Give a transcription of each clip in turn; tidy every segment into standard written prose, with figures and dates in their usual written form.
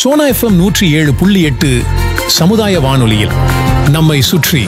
Sona FM 107.8 சமுதாய வானொலியில் நம்மை சுற்றி.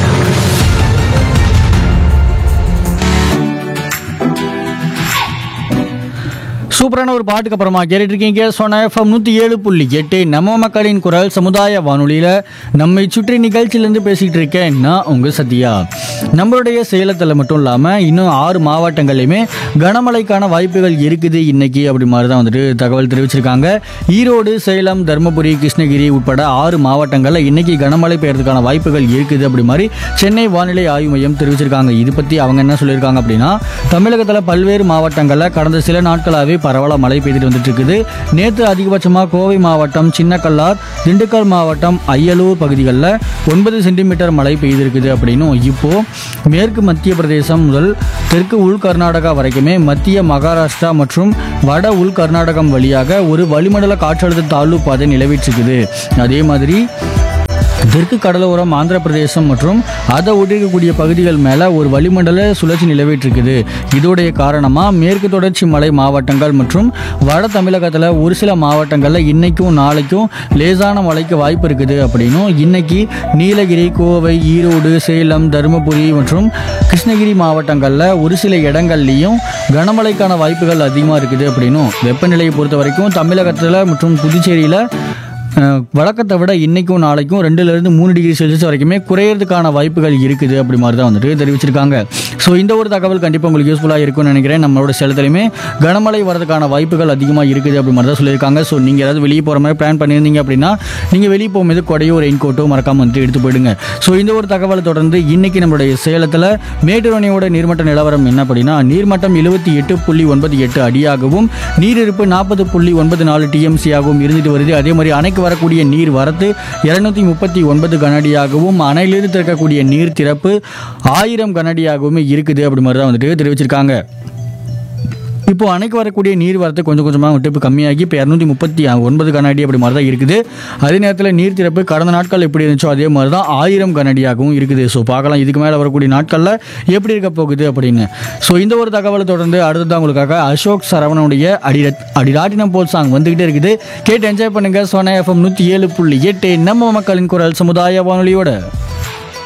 சூப்பரான ஒரு பாட்டுக்கு அப்புறமா கேட்டுட்டு இருக்கீங்க சோனா எஃப்எம் 107.8 நம்ம மக்களின் குரல் சமுதாய வானொலியில் நம்மை சுற்றி நிகழ்ச்சியிலேருந்து பேசிகிட்டு இருக்கேன் நான் உங்கள் சத்யா. நம்மளுடைய சேலத்தில் மட்டும் இல்லாமல் இன்னும் 6 மாவட்டங்கள்லையுமே கனமழைக்கான வாய்ப்புகள் இருக்குது இன்னைக்கு அப்படி மாதிரி தான் வந்துட்டு தகவல் தெரிவிச்சிருக்காங்க. ஈரோடு, சேலம், தருமபுரி, கிருஷ்ணகிரி உட்பட 6 மாவட்டங்களில் இன்னைக்கு கனமழை பெய்யறதுக்கான வாய்ப்புகள் இருக்குது அப்படி மாதிரி சென்னை வானிலை ஆய்வு மையம் தெரிவிச்சிருக்காங்க. இது பற்றி அவங்க என்ன சொல்லியிருக்காங்க அப்படின்னா, தமிழகத்தில் பல்வேறு மாவட்டங்களில் கடந்த சில நாட்களாகவே பரவலாக மழை பெய்துட்டு வந்துட்டு இருக்குது. நேற்று அதிகபட்சமாக கோவை மாவட்டம், சின்னக்கல்லார், திண்டுக்கல் மாவட்டம், அய்யலூர் பகுதிகளில் 9 சென்டிமீட்டர் மழை பெய்திருக்குது அப்படின்னும், இப்போ மேற்கு மத்திய பிரதேசம் முதல் தெற்கு உள் கர்நாடகா வரைக்குமே மத்திய மகாராஷ்டிரா மற்றும் வட உள் கர்நாடகம் வழியாக ஒரு வளிமண்டல காற்றழுத்த தாழ்வு பாதை நிலவிட்டிருக்குது. அதே மாதிரி தெற்கு கடலோரம் ஆந்திர பிரதேசம் மற்றும் அதை ஒட்டிருக்கக்கூடிய பகுதிகள் மேலே ஒரு வளிமண்டல சுழற்சி நிலவிட்டிருக்குது. இதோடைய காரணமாக மேற்கு தொடர்ச்சி மலை மாவட்டங்கள் மற்றும் வட தமிழகத்தில் ஒரு சில மாவட்டங்களில் இன்னைக்கும் நாளைக்கும் லேசான மழைக்கு வாய்ப்பு இருக்குது அப்படின்னும், இன்னைக்கு நீலகிரி, கோவை, ஈரோடு, சேலம், தருமபுரி மற்றும் கிருஷ்ணகிரி மாவட்டங்களில் ஒரு சில இடங்கள்லையும் கனமழைக்கான வாய்ப்புகள் அதிகமாக இருக்குது அப்படின்னும், வெப்பநிலையை பொறுத்த வரைக்கும் தமிழகத்தில் மற்றும் புதுச்சேரியில் வழக்கத்தை விட இன்னைக்கும் நாளைக்கும் 2லிருந்து 3 டிகிரி செல்சியஸ் வரைக்குமே குறையிறதுக்கான வாய்ப்புகள் இருக்குது அப்படி மாதிரி தான் வந்துட்டு தெரிவிச்சிருக்காங்க. ஸோ இந்த ஒரு தகவல் கண்டிப்பாக உங்களுக்கு யூஸ்ஃபுல்லாக இருக்கும்னு நினைக்கிறேன். நம்மளோட சேலத்துலையுமே கனமழை வரதுக்கான வாய்ப்புகள் அதிகமாக இருக்குது அப்படி மாதிரி தான் சொல்லியிருக்காங்க. ஸோ நீங்கள் ஏதாவது வெளியே போகிற மாதிரி பிளான் பண்ணியிருந்தீங்க அப்படின்னா நீங்கள் வெளியே போகும்போது கொடையோ ரெயின் கோட்டோ மறக்காமல் வந்துட்டு எடுத்து போயிடுங்க. ஸோ இந்த ஒரு தகவலை தொடர்ந்து இன்னைக்கு நம்மளுடைய சேலத்தில் மேட்டூர் அணையோட நீர்மட்ட நிலவரம் என்ன அப்படின்னா, நீர்மட்டம் 78.98 அடியாகவும் நீரிருப்பு 40.94 டிஎம்சி ஆகவும் இருந்துட்டு வருது. அதே மாதிரி அணைக்கு வரக்கூடிய நீர் வரத்து 239 கனஅடியாகவும் அணையிலிருந்து திறக்கக்கூடிய நீர் திறப்பு 1000 கனஅடியாகவும் இருக்குது அப்படி மாதிரி தான் வந்துட்டு தெரிவிச்சிருக்காங்க. இப்போ அணைக்கு வரக்கூடிய நீர் வரத்து கொஞ்சம் கொஞ்சமாக வந்துட்டு இப்போ கம்மியாகி இப்போ 239 கனஅடி அப்படி மாதிரி தான் இருக்குது. அதே நேரத்தில் நீர் திறப்பு கடந்த நாட்கள் எப்படி இருந்துச்சோ அதே மாதிரி தான் 1000 கனஅடியாகவும் இருக்குது. ஸோ பார்க்கலாம் இதுக்கு மேலே வரக்கூடிய நாட்களில் எப்படி இருக்க போகுது அப்படின்னு. ஸோ இந்த ஒரு தகவலை தொடர்ந்து அடுத்ததான் உங்களுக்காக அசோக் சரவணனுடைய அடிராட்டினம் போல் சாங் வந்துகிட்டே இருக்குது. கேட்டு என்ஜாய் பண்ணுங்க. சோனா எஃப்எம் 107.8 நம்ம மக்களின் குரல் சமுதாய வானொலியோட.